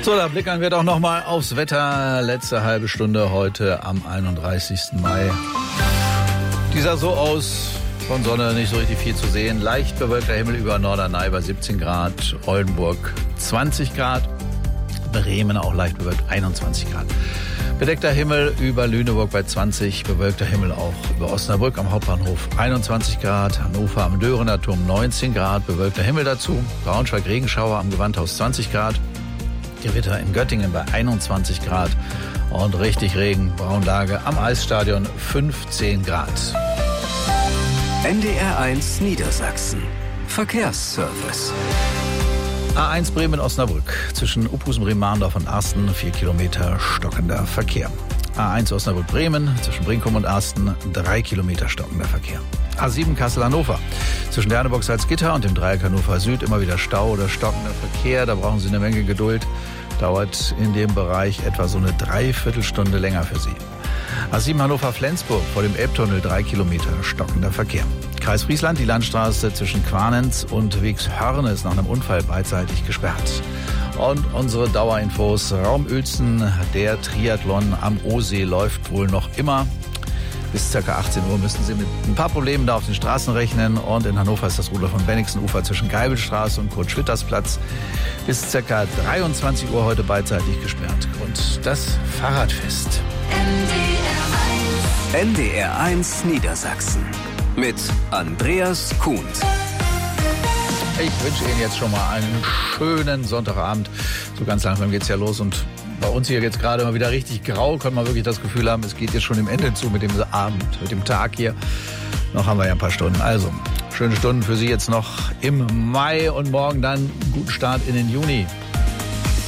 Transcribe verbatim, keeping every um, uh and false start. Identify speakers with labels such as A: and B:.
A: So, da blickern wir doch noch mal aufs Wetter. Letzte halbe Stunde heute am einunddreißigsten Mai. Die sah so aus, von Sonne nicht so richtig viel zu sehen. Leicht bewölkter Himmel über Norderney bei siebzehn Grad, Oldenburg zwanzig Grad, Bremen auch leicht bewölkt einundzwanzig Grad. Bedeckter Himmel über Lüneburg bei zwanzig, bewölkter Himmel auch über Osnabrück am Hauptbahnhof einundzwanzig Grad, Hannover am Dörener Turm neunzehn Grad, bewölkter Himmel dazu, Braunschweig Regenschauer am Gewandhaus zwanzig Grad, Gewitter in Göttingen bei einundzwanzig Grad und richtig Regen, Braunlage am Eisstadion fünfzehn Grad.
B: N D R eins Niedersachsen. Verkehrsservice.
A: A eins Bremen-Osnabrück. Zwischen Uphusen-Bremarndorf und Arsten vier Kilometer stockender Verkehr. A eins Osnabrück-Bremen. Zwischen Brinkum und Arsten drei Kilometer stockender Verkehr. A sieben Kassel-Hannover. Zwischen Derneburg-Salzgitter und dem Dreieck Hannover Süd immer wieder Stau oder stockender Verkehr. Da brauchen Sie eine Menge Geduld. Dauert in dem Bereich etwa so eine Dreiviertelstunde länger für Sie. A sieben Hannover-Flensburg vor dem Elbtunnel drei Kilometer stockender Verkehr. Kreis Friesland, die Landstraße zwischen Quarnenz und Wixhörne ist nach einem Unfall beidseitig gesperrt. Und unsere Dauerinfos: Raum Uelzen, der Triathlon am Ohsee läuft wohl noch immer. Bis ca. achtzehn Uhr müssen Sie mit ein paar Problemen da auf den Straßen rechnen. Und in Hannover ist das Rudolf von Bennigsen-Ufer zwischen Geibelstraße und Kurt-Schwitters-Platz bis ca. dreiundzwanzig Uhr heute beidseitig gesperrt. Und das Fahrradfest.
B: N D R eins Niedersachsen mit Andreas Kuhn.
A: Ich wünsche Ihnen jetzt schon mal einen schönen Sonntagabend. So ganz langsam geht's ja los und bei uns hier jetzt gerade mal wieder richtig grau. Kann man wirklich das Gefühl haben, es geht jetzt schon im Ende zu mit dem Abend, mit dem Tag hier. Noch haben wir ja ein paar Stunden. Also, schöne Stunden für Sie jetzt noch im Mai und morgen dann guten Start in den Juni.